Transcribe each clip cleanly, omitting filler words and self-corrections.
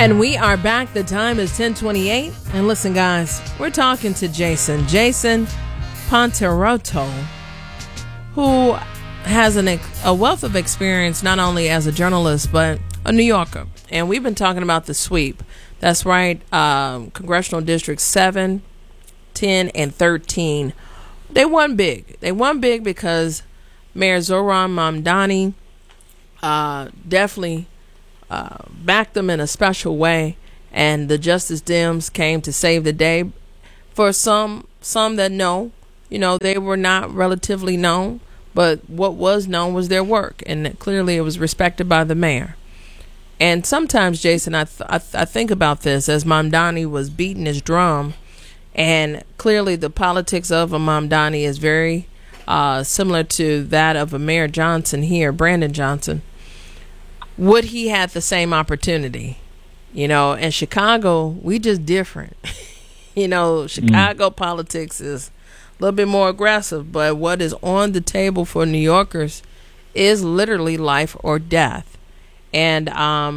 And we are back. The time is 10:28. And listen, guys, we're talking to Jason Ponteroto, who has a wealth of experience not only as a journalist, but a New Yorker. And we've been talking about the sweep. That's right. Congressional Districts 7, 10, and 13. They won big. They won big because Mayor Zohran Mamdani definitely backed them in a special way, and the Justice Dems came to save the day. For some that know, they were not relatively known, but what was known was their work, and clearly it was respected by the mayor. And sometimes, Jason, I think about this as Mamdani was beating his drum, and clearly the politics of a Mamdani is very similar to that of a Mayor Johnson here, Brandon Johnson. Would he have the same opportunity? In Chicago, we just different. Chicago politics is a little bit more aggressive, but what is on the table for New Yorkers is literally life or death. And,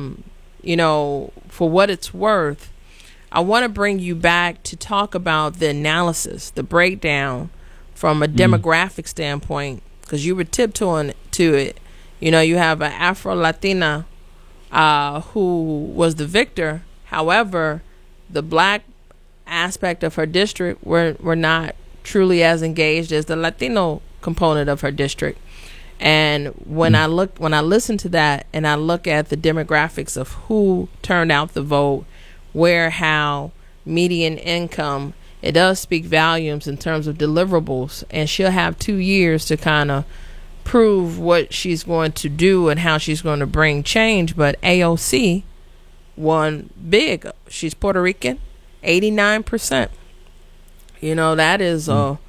for what it's worth, I want to bring you back to talk about the analysis, the breakdown from a demographic standpoint, because you were tiptoeing to it. You have an Afro-Latina who was the victor. However, the black aspect of her district were not truly as engaged as the Latino component of her district. And when I listen to that and I look at the demographics of who turned out the vote, where, how, median income, it does speak volumes in terms of deliverables. And she'll have 2 years to kind of prove what she's going to do and how she's going to bring change. But AOC won big. She's Puerto Rican, 89%. That is a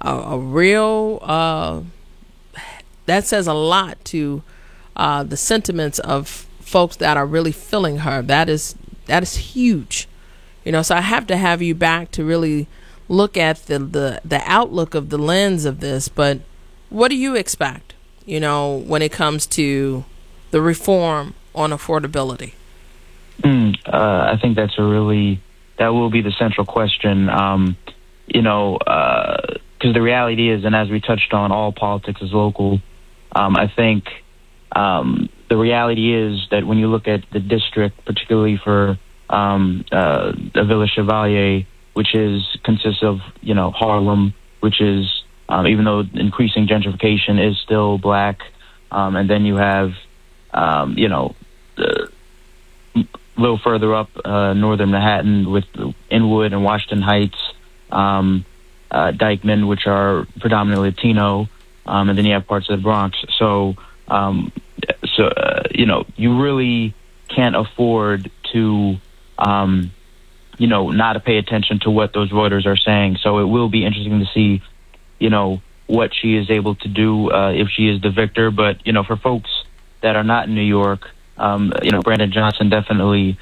real that says a lot to the sentiments of folks that are really feeling her. That is huge. So I have to have you back to really look at the outlook of the lens of this. But what do you expect, when it comes to the reform on affordability? I think that will be the central question, because the reality is, and as we touched on, all politics is local. I think the reality is that when you look at the district, particularly for Villa Chevalier, which consists of, Harlem, which is, even though increasing gentrification is still black, and then you have, a little further up northern Manhattan with Inwood and Washington Heights, Dyckman, which are predominantly Latino, and then you have parts of the Bronx. So you really can't afford to, not to pay attention to what those voters are saying. So it will be interesting to see, what she is able to do if she is the victor. But, for folks that are not in New York, Brandon Johnson definitely,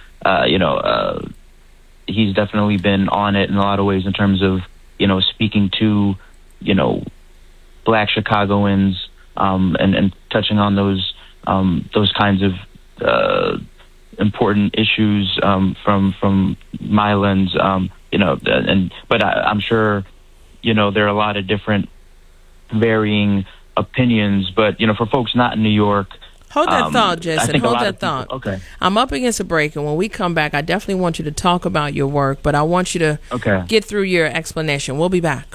he's definitely been on it in a lot of ways in terms of, speaking to, black Chicagoans, and touching on those kinds of important issues from my lens, but I'm sure, there are a lot of different varying opinions, but, for folks not in New York. Hold that thought, Jason. Hold that thought. Okay. I'm up against a break, and when we come back, I definitely want you to talk about your work, but I want you to get through your explanation. We'll be back.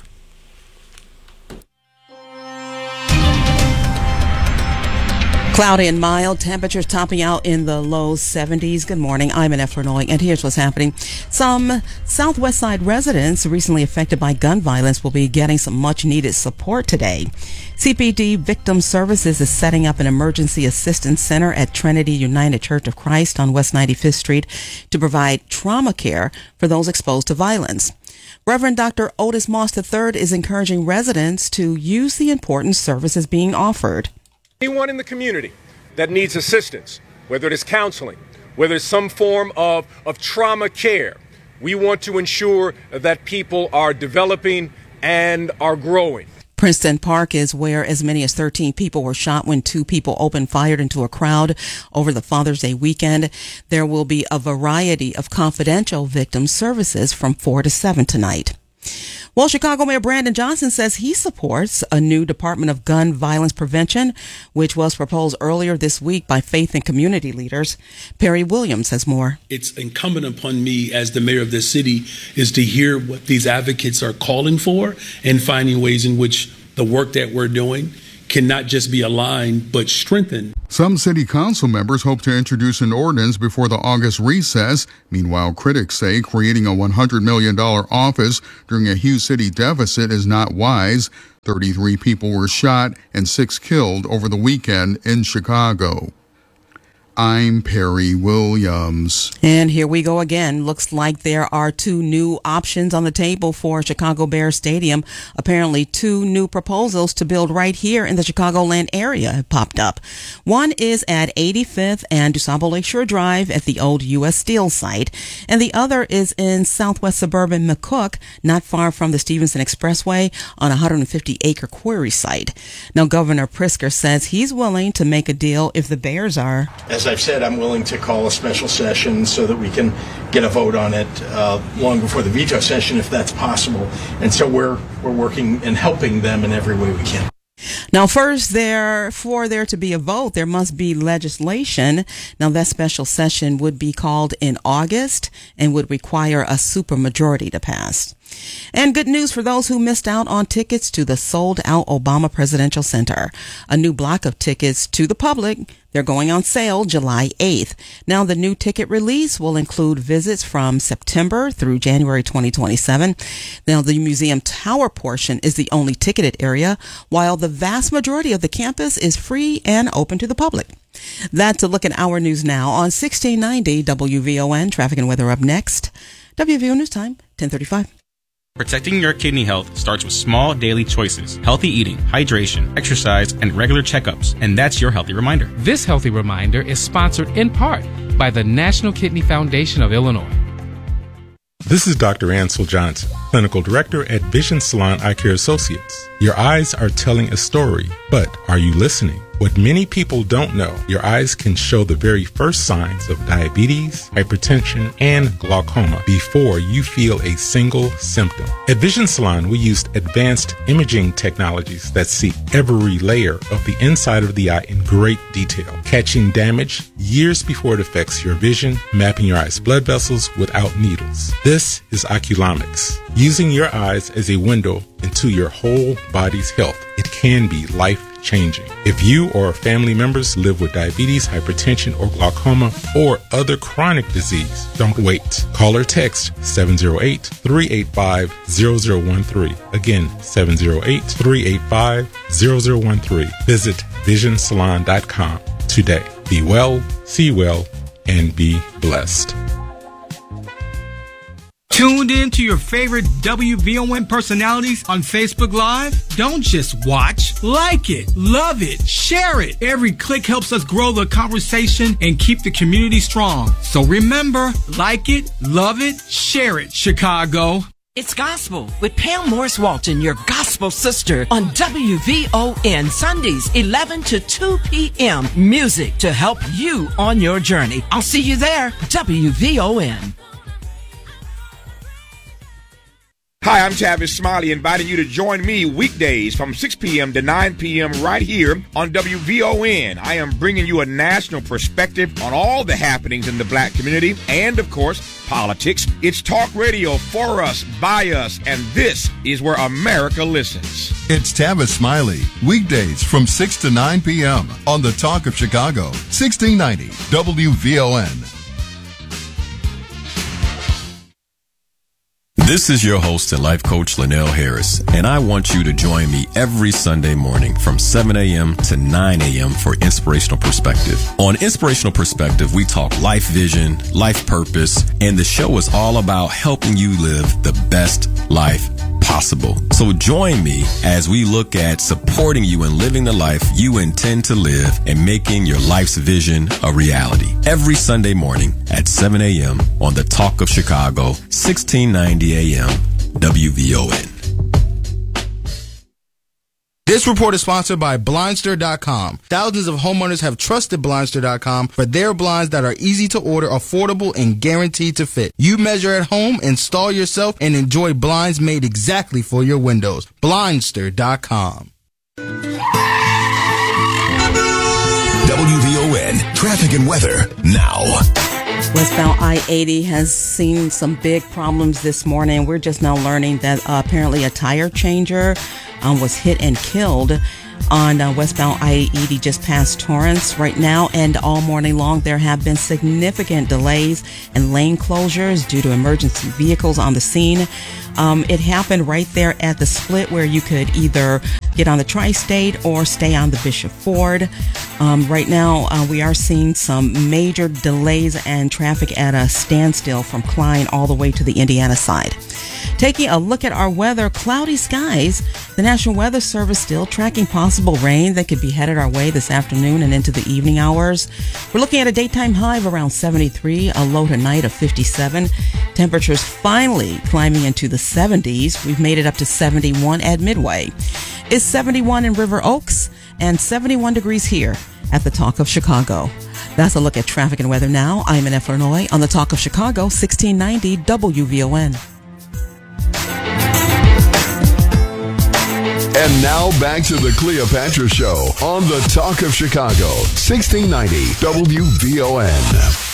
Cloudy and mild, temperatures topping out in the low 70s. Good morning, I'm Annette Fernoy, and here's what's happening. Some Southwest Side residents recently affected by gun violence will be getting some much-needed support today. CPD Victim Services is setting up an emergency assistance center at Trinity United Church of Christ on West 95th Street to provide trauma care for those exposed to violence. Reverend Dr. Otis Moss III is encouraging residents to use the important services being offered. Anyone in the community that needs assistance, whether it is counseling, whether it's some form of trauma care, we want to ensure that people are developing and are growing. Princeton Park is where as many as 13 people were shot when 2 people opened fire into a crowd over the Father's Day weekend. There will be a variety of confidential victim services from 4 to 7 tonight. Well, Chicago Mayor Brandon Johnson says he supports a new Department of Gun Violence Prevention, which was proposed earlier this week by faith and community leaders. Perry Williams has more. It's incumbent upon me as the mayor of this city is to hear what these advocates are calling for and finding ways in which the work that we're doing can not just be aligned, but strengthened. Some city council members hope to introduce an ordinance before the August recess. Meanwhile, critics say creating a $100 million office during a huge city deficit is not wise. 33 people were shot and 6 killed over the weekend in Chicago. I'm Perry Williams. And here we go again. Looks like there are 2 new options on the table for Chicago Bears Stadium. Apparently 2 new proposals to build right here in the Chicagoland area have popped up. One is at 85th and DuSable Lakeshore Drive at the old U.S. Steel site. And the other is in southwest suburban McCook, not far from the Stevenson Expressway on a 150-acre quarry site. Now, Governor Pritzker says he's willing to make a deal if the Bears are. As I've said, I'm willing to call a special session so that we can get a vote on it long before the veto session, if that's possible. And so we're working and helping them in every way we can. Now, first, for there to be a vote, there must be legislation. Now, that special session would be called in August and would require a supermajority to pass. And good news for those who missed out on tickets to the sold-out Obama Presidential Center. A new block of tickets to the public. They're going on sale July 8th. Now, the new ticket release will include visits from September through January 2027. Now, the museum tower portion is the only ticketed area, while the vast majority of the campus is free and open to the public. That's a look at our news now on 1690 WVON. Traffic and weather up next. WVON News Time, 10:35. Protecting your kidney health starts with small daily choices, healthy eating, hydration, exercise, and regular checkups. And that's your Healthy Reminder. This Healthy Reminder is sponsored in part by the National Kidney Foundation of Illinois. This is Dr. Ansel Johnson, Clinical Director at Vision Salon Eye Care Associates. Your eyes are telling a story, but are you listening? What many people don't know, your eyes can show the very first signs of diabetes, hypertension, and glaucoma before you feel a single symptom. At Vision Salon, we used advanced imaging technologies that see every layer of the inside of the eye in great detail, catching damage years before it affects your vision, mapping your eye's blood vessels without needles. This is Oculomics, using your eyes as a window into your whole body's health. It can be life-changing. If you or family members live with diabetes, hypertension, or glaucoma, or other chronic disease, don't wait. Call or text 708-385-0013. Again, 708-385-0013. Visit visionsalon.com today. Be well, see well, and be blessed. Tuned in to your favorite WVON personalities on Facebook Live? Don't just watch, like it, love it, share it. Every click helps us grow the conversation and keep the community strong. So remember, like it, love it, share it, Chicago. It's Gospel with Pam Morris Walton, your gospel sister, on WVON Sundays, 11 to 2 p.m. Music to help you on your journey. I'll see you there, WVON. Hi, I'm Tavis Smiley, inviting you to join me weekdays from 6 p.m. to 9 p.m. right here on WVON. I am bringing you a national perspective on all the happenings in the black community and, of course, politics. It's talk radio for us, by us, and this is where America listens. It's Tavis Smiley, weekdays from 6 to 9 p.m. on the Talk of Chicago, 1690 WVON. This is your host and life coach, Linnell Harris, and I want you to join me every Sunday morning from 7 a.m. to 9 a.m. for Inspirational Perspective. On Inspirational Perspective, we talk life vision, life purpose, and the show is all about helping you live the best life possible. So join me as we look at supporting you in living the life you intend to live and making your life's vision a reality. Every Sunday morning at 7 a.m. on the Talk of Chicago, 1690 a.m. WVON. This report is sponsored by Blindster.com. Thousands of homeowners have trusted Blindster.com for their blinds that are easy to order, affordable, and guaranteed to fit. You measure at home, install yourself, and enjoy blinds made exactly for your windows. Blindster.com. WVON traffic and weather now. Westbound I-80 has seen some big problems this morning. We're just now learning that apparently a tire changer was hit and killed on westbound I-80 just past Torrance right now, and all morning long there have been significant delays and lane closures due to emergency vehicles on the scene. It happened right there at the split where you could either get on the Tri-State or stay on the Bishop Ford. Right now, we are seeing some major delays and traffic at a standstill from Klein all the way to the Indiana side. Taking a look at our weather, cloudy skies. The National Weather Service still tracking possible rain that could be headed our way this afternoon and into the evening hours. We're looking at a daytime high of around 73, a low tonight of 57. Temperatures finally climbing into the 70s. We've made it up to 71 at Midway. It's 71 in River Oaks and 71 degrees here at the Talk of Chicago. That's a look at traffic and weather now. I'm Annette Flournoy on the Talk of Chicago, 1690 WVON. And now back to the Cleopatra Show on the Talk of Chicago, 1690 WVON.